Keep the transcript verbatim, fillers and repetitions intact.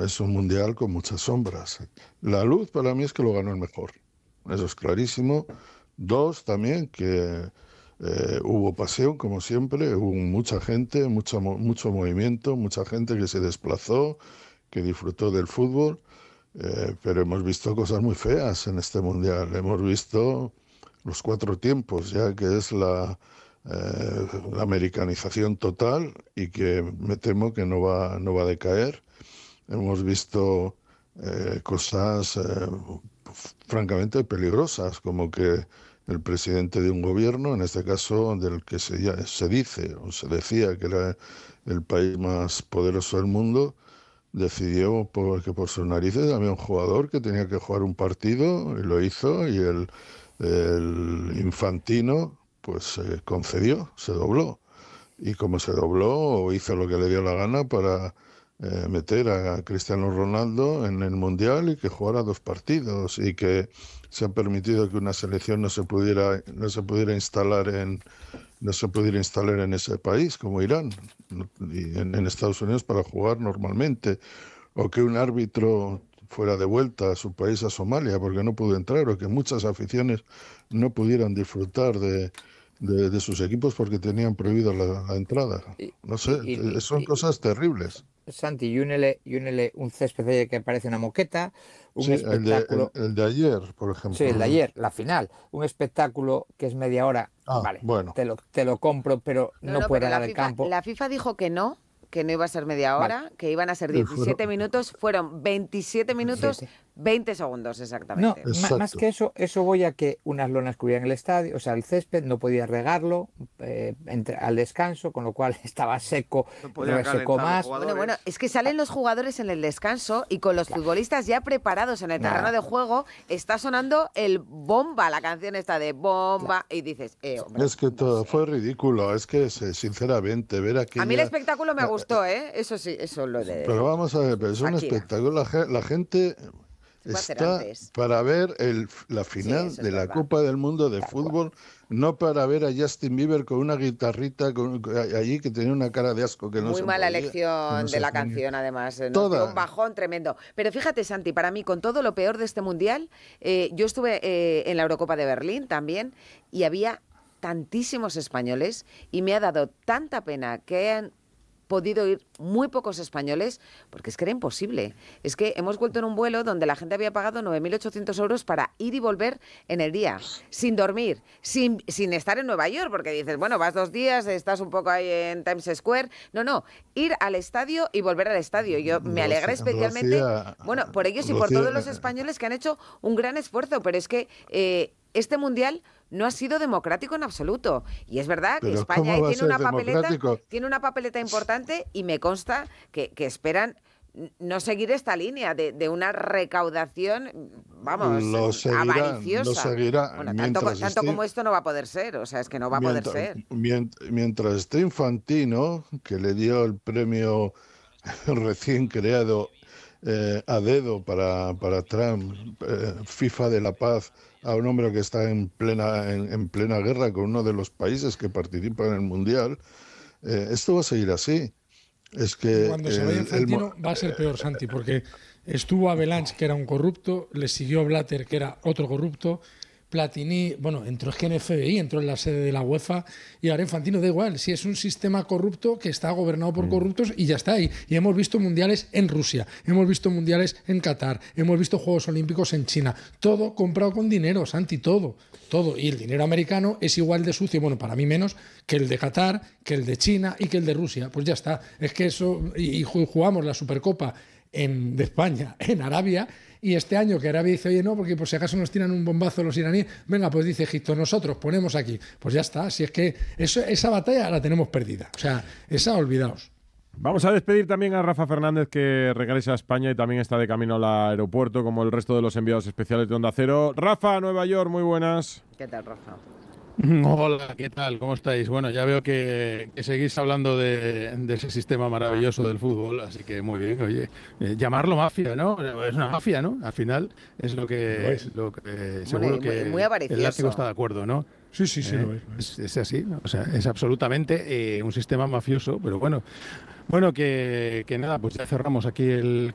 es un mundial con muchas sombras. La luz para mí es que lo ganó el mejor. Eso es clarísimo. Dos, también que eh, hubo pasión, como siempre, hubo mucha gente, mucho, mo- mucho movimiento, mucha gente que se desplazó, que disfrutó del fútbol, eh, pero hemos visto cosas muy feas en este mundial. Hemos visto los cuatro tiempos, ya que es la, eh, la americanización total y que me temo que no va, no va a decaer. Hemos visto eh, cosas eh, francamente peligrosas, como que el presidente de un gobierno, en este caso del que se, ya- se dice o se decía que era el país más poderoso del mundo, decidió por, que por sus narices había un jugador que tenía que jugar un partido y lo hizo y el, el Infantino pues se concedió, se dobló. Y como se dobló, hizo lo que le dio la gana para eh, meter a Cristiano Ronaldo en el Mundial y que jugara dos partidos y que se ha permitido que una selección no se pudiera, no se pudiera instalar en, no se pudiera instalar en ese país, como Irán, no- y en, en Estados Unidos para jugar normalmente, o que un árbitro fuera de vuelta a su país, a Somalia, porque no pudo entrar, o que muchas aficiones no pudieran disfrutar de, de, de sus equipos porque tenían prohibido la, la entrada. Y, No sé, y, eh, y- son y- cosas terribles. Santi, y únele, y únele un césped que parece una moqueta, un Sí, el de, el, espectáculo. el de ayer, por Sí, el de ejemplo. ayer, la final. Un espectáculo que es media hora, Ah, vale, bueno. te lo, te lo compro, pero No, no no, puede pero la regar el FIFA, campo. la FIFA dijo que no, que no iba a ser media Vale, hora, que iban a ser Y fueron- diecisiete minutos, fueron veintisiete minutos, siete. veinte segundos No, exactamente. ma- más Exacto. que eso, eso voy a que unas lonas cubrían el estadio, o sea, el césped, no podía regarlo eh, entre- al descanso, con lo cual estaba seco, No podían resecó calentar los más. Bueno, bueno, jugadores. es que salen los jugadores en el descanso y con los Claro, futbolistas ya preparados en el terreno nada, de juego, está sonando el bomba, la canción está de claro. bomba, y dices, eh, hombre, Es que no todo sé. fue ridículo. Es que, se- sinceramente, ver A mí el aquella... espectáculo me eh, gustó, ¿eh? Eso sí, eso lo he de Pero decir. vamos a ver, pero es un Shakira, espectáculo. La, ge- la gente se puede hacer está antes. para ver el, la Sí, final eso es de la verdad. Copa del Mundo de Tal cual. fútbol, no para ver a Justin Bieber con una guitarrita con- allí que tenía una cara de asco que no Muy se mala podía, que no elección de se la ponía. canción, además. eh, Nos dio un Toda. bajón tremendo. Pero fíjate, Santi, para mí, con todo lo peor de este mundial, eh, yo estuve eh, en la Eurocopa de Berlín también y había tantísimos españoles y me ha dado tanta pena que hayan podido ir muy pocos españoles, porque es que era imposible. Es que hemos vuelto en un vuelo donde la gente había pagado nueve mil ochocientos euros para ir y volver en el día, sin dormir, sin, sin estar en Nueva York, porque dices, bueno, vas dos días, estás un poco ahí en Times Square. No, no, ir al estadio y volver al estadio. Yo me Lo alegré hacía, lo especialmente, hacía, bueno, por ellos y lo por hacía, todos los eh, españoles que han hecho un gran esfuerzo, pero es que eh, este mundial no ha sido democrático en absoluto. Y es verdad que pero España ¿cómo ahí va a tiene ser una papeleta, democrático? tiene una papeleta importante y me consta que, que esperan n- no seguir esta línea de, de una recaudación, vamos, Lo mm, seguirán, lo avariciosa. seguirán Bueno, tanto, co- mientras tanto esté, como esto no va a poder ser, o sea, es que no va a poder mientras, ser. mient- mientras esté Infantino, que le dio el premio recién creado eh, a dedo para, para Trump, eh, FIFA de la Paz, a un hombre que está en plena, en, en plena guerra con uno de los países que participan en el Mundial, eh, esto va a seguir así. Es Y que cuando se vaya el, el mo- Infantino va a ser peor, Santi, porque estuvo Avalanche, que era un corrupto, le siguió Blatter, que era otro corrupto, Platini, bueno, entró es que en F B I, entró en la sede de la UEFA, y ahora Infantino da igual, si es un sistema corrupto que está gobernado por corruptos y ya está ahí. Y hemos visto mundiales en Rusia, hemos visto mundiales en Qatar, hemos visto Juegos Olímpicos en China, todo comprado con dinero, Santi, todo, todo. Y el dinero americano es igual de sucio, bueno, para mí menos, que el de Qatar, que el de China y que el de Rusia. Pues ya está, es que eso, y, y jugamos la Supercopa en, de España en Arabia, y este año que Arabia dice, oye, no, porque por si acaso nos tiran un bombazo los iraníes, venga, pues dice Egipto, nosotros ponemos aquí. Pues ya está, si es que eso, esa batalla la tenemos perdida. O sea, esa olvidaos. Vamos a despedir también a Rafa Fernández, que regresa a España y también está de camino al aeropuerto, como el resto de los enviados especiales de Onda Cero. Rafa, Nueva York, muy buenas. ¿Qué tal, Rafa? Hola, ¿qué tal? ¿Cómo estáis? Bueno, ya veo que, que seguís hablando de, de ese sistema maravilloso del fútbol, así que muy bien, oye, eh, llamarlo mafia, ¿no? Es una mafia, ¿no? Al final es lo que, Lo es. lo que eh, Bueno, seguro y muy- que muy el avaricioso. látigo está de acuerdo, ¿no? Sí, sí, sí, Eh, lo es. lo es. es, es así, ¿no? O sea, es absolutamente eh, un sistema mafioso, pero bueno, bueno, que, que nada, pues ya cerramos aquí el